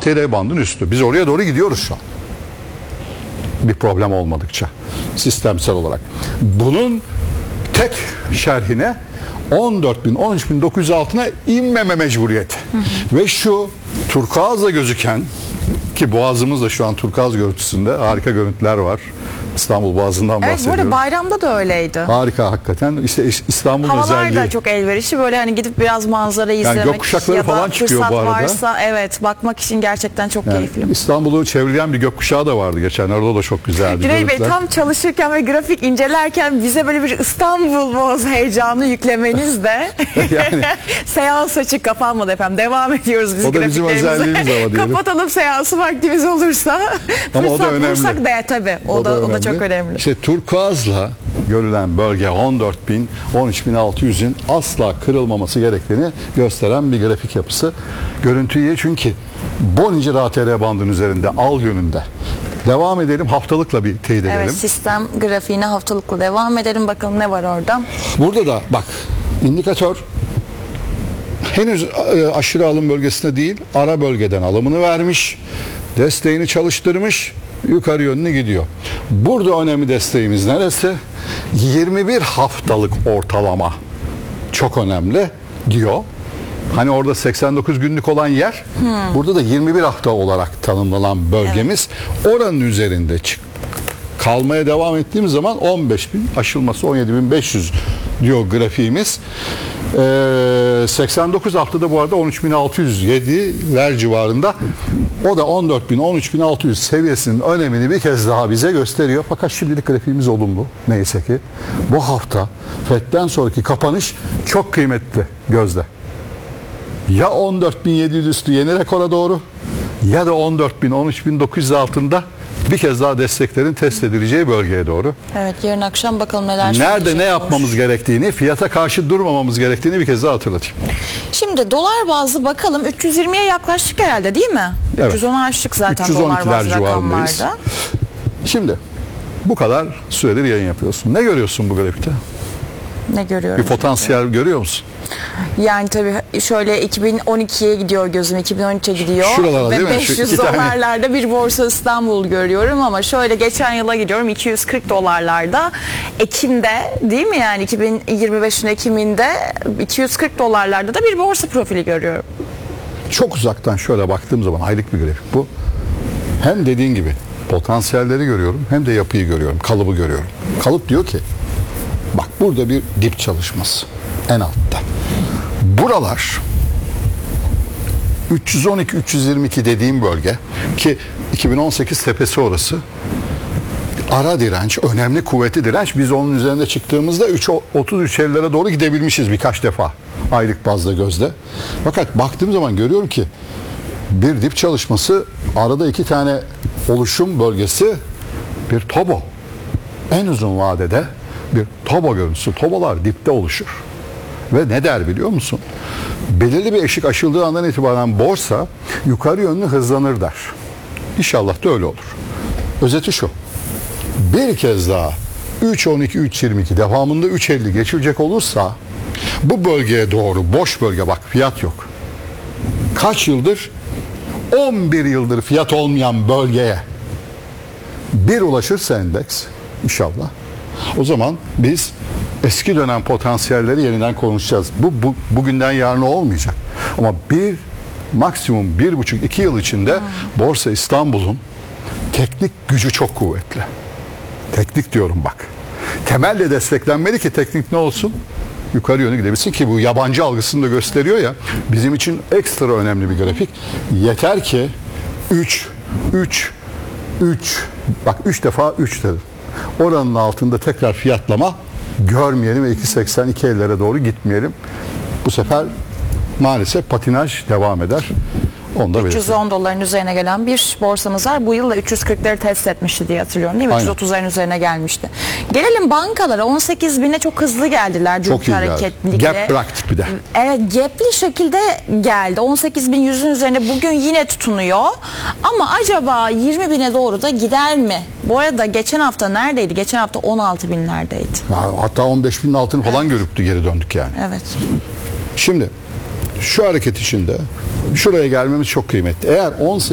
TL bandının üstü. Biz oraya doğru gidiyoruz şu an. Bir problem olmadıkça sistemsel olarak. Bunun tek şerhine 14.000, 13.900 altına inmeme mecburiyeti. Ve şu turkuazla gözüken, ki boğazımız da şu an turkuaz görüntüsünde, harika görüntüler var. İstanbul Boğazı'ndan bahsediyorum. Evet, bu arada bayramda da öyleydi. Harika hakikaten. İşte İstanbul'un Havalar özelliği. da çok elverişli. Böyle hani gidip biraz manzara izlemek gökkuşakları ya da falan çıkıyor fırsat bu arada. varsa evet bakmak için gerçekten çok keyifli. İstanbul'u çevreleyen bir gökkuşağı da vardı geçen. Orada da çok güzeldi. Güney Bey, tam çalışırken ve grafik incelerken bize böyle bir İstanbul Boğazı heyecanı yüklemeniz de Yani seans açık kapanmadı efendim. Devam ediyoruz biz o da bizim özelliğimiz ama diyelim. Kapatalım seansı vaktimiz olursa. Ama o da önemli. Bulursak da tabii. O da çok önemli. İşte turkuazla görülen bölge 14.000, 13.600'ün asla kırılmaması gerektiğini gösteren bir grafik yapısı. Görüntüyü çünkü Bollinger ATR bandının üzerinde, al yönünde. Devam edelim, haftalıkla bir teyit edelim. Evet, sistem grafiğine haftalıkla devam edelim. Bakalım ne var orada. Burada da bak, indikatör henüz aşırı alım bölgesinde değil, ara bölgeden alımını vermiş, desteğini çalıştırmış, yukarı yönlü gidiyor. Burada önemli desteğimiz neresi? 21 haftalık ortalama çok önemli diyor. Hani orada 89 günlük olan yer, burada da 21 hafta olarak tanımlanan bölgemiz. Evet. Oranın üzerinde kalmaya devam ettiğimiz zaman 15.000 aşılması 17.500 diyor grafiğimiz. 89 haftada bu arada 13.607'ler civarında. O da 14.000, 13.600 seviyesinin önemini bir kez daha bize gösteriyor. Fakat şimdilik grafiğimiz olumlu. Neyse ki bu hafta FED'den sonraki kapanış çok kıymetli gözde. Ya 14.700 üstü yeni rekora doğru, ya da 14.000, 13.900 altında bir kez daha desteklerin test edileceği bölgeye doğru. Evet, yarın akşam bakalım neler nerede ne yapmamız gerektiğini, fiyata karşı durmamamız gerektiğini bir kez daha hatırlatayım. Şimdi dolar bazlı bakalım, 320'ye yaklaştık herhalde değil mi? Evet. 310'u aştık zaten dolar bazlı rakamlarda. Şimdi bu kadar süredir yayın yapıyorsun. Ne görüyorsun bu grafikte? Ne görüyorum? Bir potansiyel görüyor musun? Yani tabii şöyle 2012'ye gidiyor gözüm, 2013'e gidiyor. Şuralara, değil ve mi? 500 dolarlarda bir Borsa İstanbul görüyorum ama şöyle geçen yıla gidiyorum, 240 dolarlarda Ekim'de, değil mi, yani 2025'in Ekim'inde 240 dolarlarda da bir borsa profili görüyorum. Çok uzaktan şöyle baktığım zaman aylık bir grafik bu. Hem dediğin gibi potansiyelleri görüyorum, hem de yapıyı görüyorum, kalıbı görüyorum. Kalıp diyor ki bak, burada bir dip çalışması en altta. Buralar 312-322 dediğim bölge, ki 2018 tepesi orası. Ara direnç, önemli kuvvetli direnç. Biz onun üzerinde çıktığımızda 33'lere doğru gidebilmişiz birkaç defa aylık bazda gözde. Fakat baktığım zaman görüyorum ki bir dip çalışması, arada iki tane oluşum bölgesi, bir tobo. En uzun vadede bir tobo görüntüsü. Tobolar dipte oluşur. Ve ne der biliyor musun? Belirli bir eşik aşıldığı andan itibaren borsa yukarı yönlü hızlanır der. İnşallah da öyle olur. Özeti şu: bir kez daha 3.12-3.22 devamında 3.50 geçilecek olursa bu bölgeye doğru, boş bölge, bak fiyat yok. Kaç yıldır? 11 yıldır fiyat olmayan bölgeye bir ulaşırsa endeks inşallah, o zaman biz eski dönem potansiyelleri yeniden konuşacağız. Bu bugünden yarına olmayacak. Ama maksimum 1,5-2 yıl içinde Borsa İstanbul'un teknik gücü çok kuvvetli. Teknik diyorum bak. Temelle desteklenmeli ki teknik ne olsun? Yukarı yönü gidebilsin, ki bu yabancı algısını da gösteriyor ya. Bizim için ekstra önemli bir grafik. Yeter ki 3 bak 3 defa 3 dedim. Oranın altında tekrar fiyatlama görmeyelim ve 2.82'lere doğru gitmeyelim. Bu sefer maalesef patinaj devam eder. 310 doların üzerine gelen bir borsamız var. Bu yıl da 340'leri test etmişti diye hatırlıyorum, değil mi? 330'ların üzerine gelmişti. Gelelim bankalara. 18.000'e çok hızlı geldiler. Çok iyi geldi. Gap bıraktık bir de. Evet, gapli şekilde geldi. 18.100'ün üzerine bugün yine tutunuyor. Ama acaba 20.000'e doğru da gider mi? Bu arada geçen hafta neredeydi? Geçen hafta 16.000'lerdeydi. Hatta 15.000'in altını falan görüp geri döndük yani. Evet. Şimdi şu hareket içinde şuraya gelmemiz çok kıymetli. Eğer